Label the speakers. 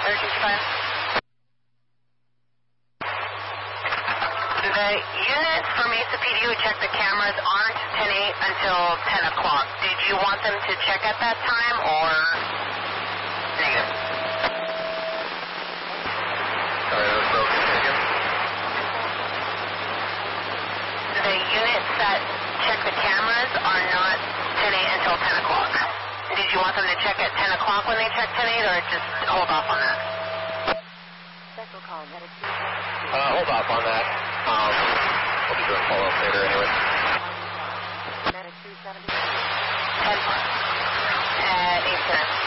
Speaker 1: 1325. The units for Mesa PD who check the cameras aren't 10-8 until 10 o'clock. Did you want them to check at that time or negative?
Speaker 2: Sorry, that was broken. Again.
Speaker 1: The units that check the cameras are not 10-8 until 10 o'clock. Did you want them to check at 10 o'clock when they check 10-8 or just hold off on that?
Speaker 3: Special call, medic.
Speaker 2: Hold off on that. We'll be doing follow-up later anyway.
Speaker 3: Medic 270.
Speaker 1: 10 at 8:10.